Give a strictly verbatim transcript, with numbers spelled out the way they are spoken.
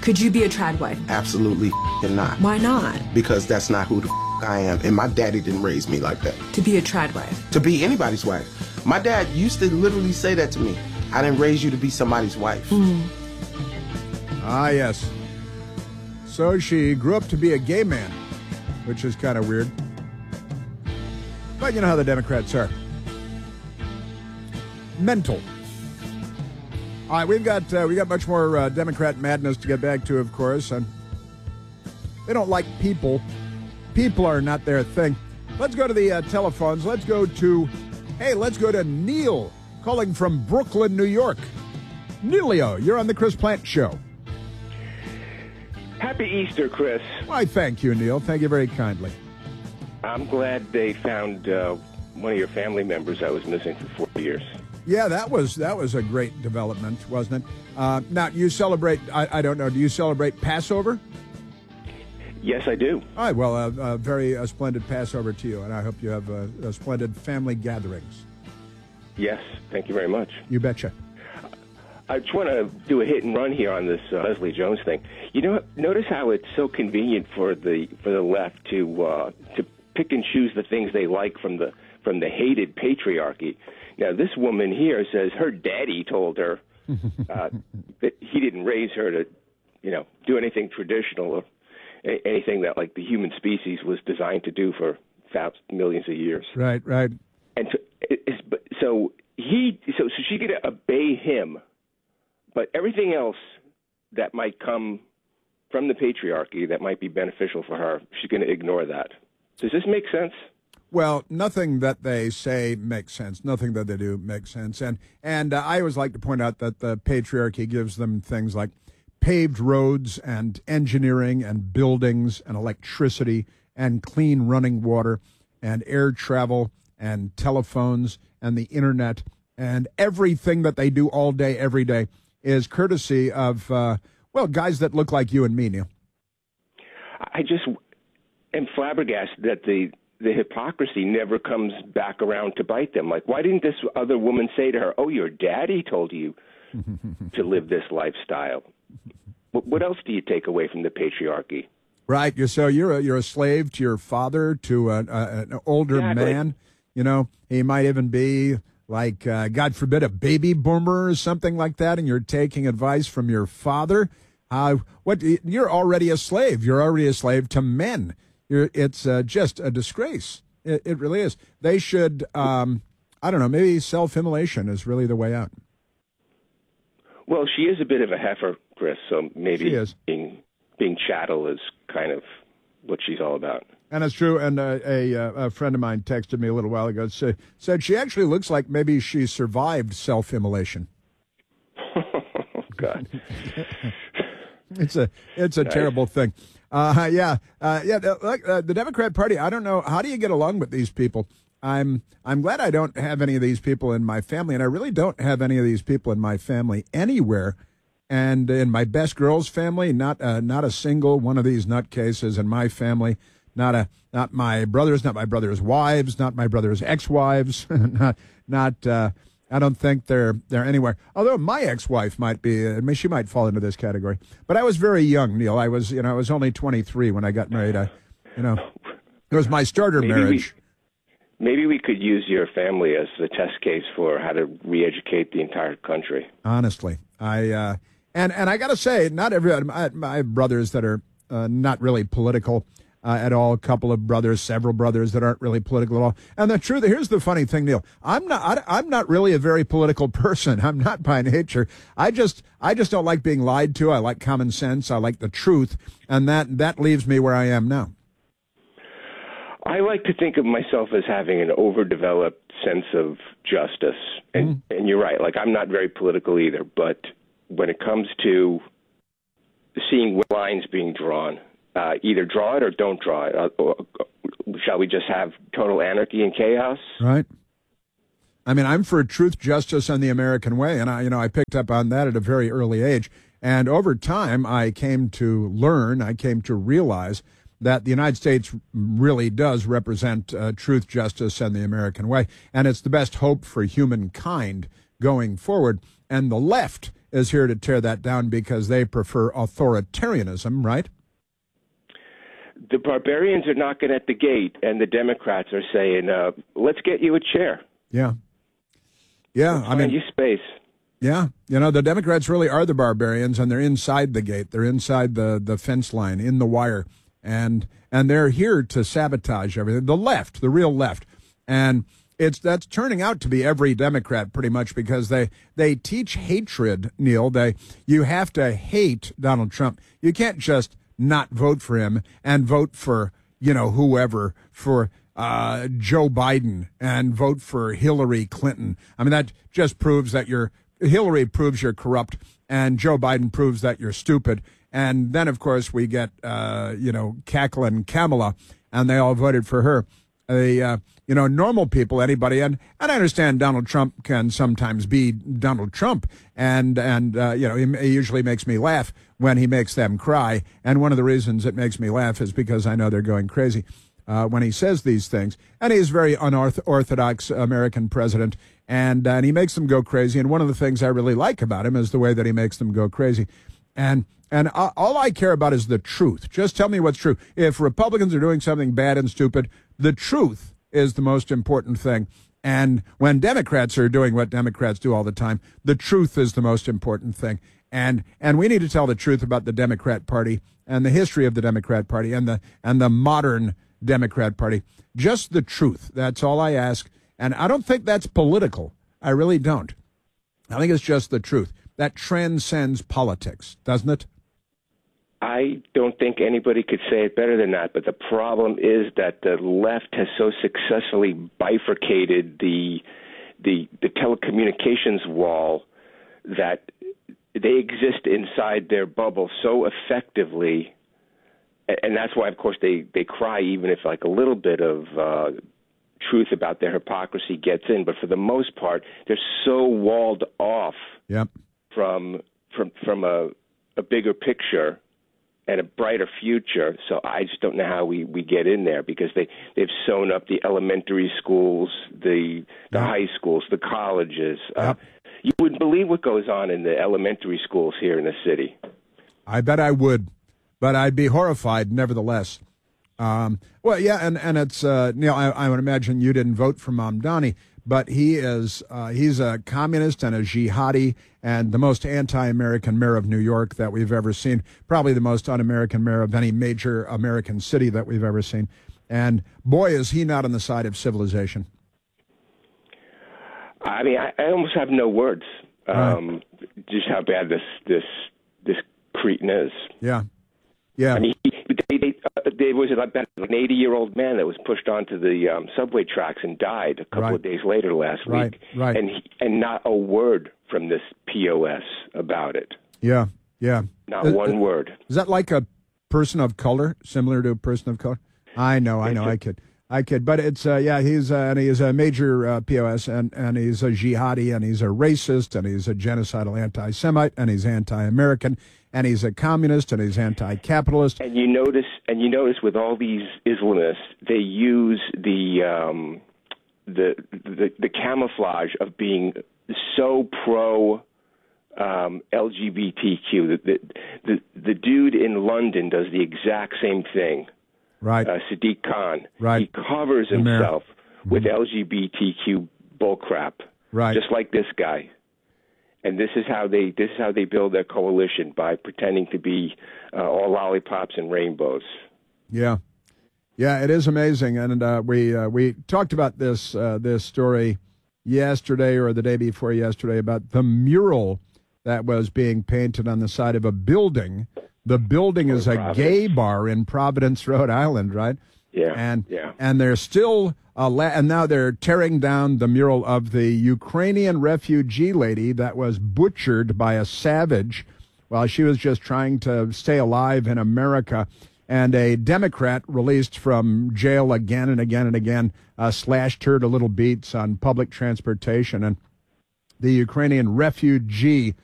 Could you be a trad wife? Absolutely not. Why not? Because that's not who the I am, and my daddy didn't raise me like that. To be a trad wife? To be anybody's wife. My dad used to literally say that to me. I didn't raise you to be somebody's wife. Mm. Ah, yes. So she grew up to be a gay man, which is kind of weird. But you know how the Democrats are. Mental. All right, we've got uh, we got much more uh, Democrat madness to get back to, of course. And they don't like people. People are not their thing. Let's go to the uh, telephones. Let's go to, hey, let's go to Neil, calling from Brooklyn, New York. Neilio, you're on the Chris Plante Show. Happy Easter, Chris. Why, thank you, Neil. Thank you very kindly. I'm glad they found uh, one of your family members that was missing for four years. Yeah, that was that was a great development, wasn't it? Uh, now, you celebrate, I, I don't know, do you celebrate Passover? Yes, I do. All right, well, a uh, uh, very uh, splendid Passover to you, and I hope you have uh, uh, splendid family gatherings. Yes, thank you very much. You betcha. I just want to do a hit and run here on this uh, Leslie Jones thing. You know, notice how it's so convenient for the for the left to uh, to pick and choose the things they like from the from the hated patriarchy. Now, this woman here says her daddy told her uh, that he didn't raise her to, you know, do anything traditional or a- anything that, like, the human species was designed to do for thousands, millions of years. Right, right. And so, it's, so he, so, so she could obey him, but everything else that might come from the patriarchy that might be beneficial for her, she's going to ignore that. Does this make sense? Well, nothing that they say makes sense. Nothing that they do makes sense. And and uh, I always like to point out that the patriarchy gives them things like paved roads and engineering and buildings and electricity and clean running water and air travel and telephones and the internet, and everything that they do all day, every day is courtesy of, uh, well, guys that look like you and me, Neil. I just am flabbergasted that the the hypocrisy never comes back around to bite them. Like, why didn't this other woman say to her, oh, your daddy told you to live this lifestyle? What, what else do you take away from the patriarchy? Right. You're, so you're a, you're a slave to your father, to a, a, an older Exactly. man. You know, he might even be like, uh, God forbid, a baby boomer or something like that, and you're taking advice from your father. Uh, what? You're already a slave. You're already a slave to men. You're, it's uh, just a disgrace. It, it really is. They should, um, I don't know, maybe self-immolation is really the way out. Well, she is a bit of a heifer, Chris, so maybe She is. being being chattel is kind of what she's all about. And it's true. And uh, a, a friend of mine texted me a little while ago, say, said she actually looks like maybe she survived self-immolation. Oh, God. It's a it's a Nice. terrible thing. Uh, yeah, uh, yeah. The, like, uh, the Democrat Party. I don't know. How do you get along with these people? I'm I'm glad I don't have any of these people in my family, and I really don't have any of these people in my family anywhere. And in my best girl's family, not uh, not a single one of these nutcases in my family. Not a not my brothers, not my brothers' wives, not my brothers' ex-wives, not not. Uh, I don't think they're they're anywhere. Although my ex-wife might be, I mean, she might fall into this category. But I was very young, Neil. I was, you know, I was only twenty-three when I got married. I, you know, it was my starter Maybe marriage. We, maybe we could use your family as the test case for how to re-educate the entire country. Honestly, I uh, and and I got to say, not every my, my brothers that are uh, not really political. Uh, at all, a couple of brothers, several brothers that aren't really political at all. And the truth, here's the funny thing, Neil. I'm not. I, I'm not really a very political person. I'm not by nature. I just, I just don't like being lied to. I like common sense. I like the truth, and that that leaves me where I am now. I like to think of myself as having an overdeveloped sense of justice, and Mm. and you're right. Like, I'm not very political either, but when it comes to seeing lines being drawn. Uh, either draw it or don't draw it. Uh, or, or, shall we just have total anarchy and chaos? Right. I mean, I'm for truth, justice, and the American way, and I, you know, I picked up on that at a very early age. And over time, I came to learn, I came to realize that the United States really does represent uh, truth, justice, and the American way, and it's the best hope for humankind going forward. And the left is here to tear that down because they prefer authoritarianism, right? The barbarians are knocking at the gate, and the Democrats are saying, uh, let's get you a chair. Yeah. Yeah, Let's I mean, find you space. Yeah, you know, the Democrats really are the barbarians, and they're inside the gate. They're inside the, the fence line, in the wire, and and they're here to sabotage everything. The left, the real left, and it's that's turning out to be every Democrat pretty much because they they teach hatred. Neil, they you have to hate Donald Trump. You can't just not vote for him and vote for you know whoever for. Uh, Joe Biden and vote for Hillary Clinton. I mean, that just proves that you're Hillary proves you're corrupt, and Joe Biden proves that you're stupid. And then, of course, we get uh, you know cackling Kamala, and they all voted for her. The uh, you know normal people, anybody, and and I understand Donald Trump can sometimes be Donald Trump, and and uh, you know he, he usually makes me laugh when he makes them cry. And one of the reasons it makes me laugh is because I know they're going crazy. Uh, when he says these things, and he's a very unorthodox American president, and, uh, and he makes them go crazy. And one of the things I really like about him is the way that he makes them go crazy. And and uh, all I care about is the truth. Just tell me what's true. If Republicans are doing something bad and stupid, the truth is the most important thing. And when Democrats are doing what Democrats do all the time, the truth is the most important thing. And and we need to tell the truth about the Democrat Party and the history of the Democrat Party and the and the modern Democrat Party. Just the truth. That's all I ask. And I don't think that's political. I really don't. I think it's just the truth. That transcends politics, doesn't it? I don't think anybody could say it better than that. But the problem is that the left has so successfully bifurcated the the, the telecommunications wall that they exist inside their bubble so effectively. And that's why, of course, they, they cry even if like a little bit of uh, truth about their hypocrisy gets in. But for the most part, they're so walled off yep. from from from a, a bigger picture and a brighter future. So I just don't know how we, we get in there because they, they've sewn up the elementary schools, the the yep. high schools, the colleges. Yep. Uh, you wouldn't believe what goes on in the elementary schools here in the city. I bet I would. But I'd be horrified, nevertheless. Um, well, yeah, and, and it's, uh, Neil, I, I would imagine you didn't vote for Mamdani, but he is, uh, he's a communist and a jihadi and the most anti-American mayor of New York that we've ever seen, probably the most un-American mayor of any major American city that we've ever seen. And boy, is he not on the side of civilization. I mean, I, I almost have no words, um, right. just how bad this, this, this cretin is. Yeah. Yeah, I mean, they, they, uh, there was about an eighty-year-old man that was pushed onto the um, subway tracks and died a couple right. of days later last right. week, right. and he, and not a word from this P O S about it. Yeah, yeah, not uh, one uh, word. Is that like a person of color, similar to a person of color? I know, I know, I kid, I kid, but it's uh, yeah, he's uh, and he's a major uh, P O S, and and he's a jihadi, and he's a racist, and he's a genocidal anti-Semite, and he's anti-American. And he's a communist, and he's anti-capitalist. And you notice, and you notice, with all these Islamists, they use the um, the, the the camouflage of being so pro um, L G B T Q. The, the the the dude in London does the exact same thing. Right. Uh, Sadiq Khan. Right. He covers himself mm-hmm. with L G B T Q bullcrap. Right. Just like this guy. And this is how they this is how they build their coalition, by pretending to be uh, all lollipops and rainbows. Yeah, yeah, it is amazing, and uh, we uh, we talked about this uh, this story yesterday or the day before yesterday about the mural that was being painted on the side of a building. The building is a gay bar in Providence, Rhode Island, right? Yeah, and yeah. and they're still. Uh, la- and now they're tearing down the mural of the Ukrainian refugee lady that was butchered by a savage while she was just trying to stay alive in America. And a Democrat released from jail again and again and again uh, slashed her to little beats on public transportation. And the Ukrainian refugee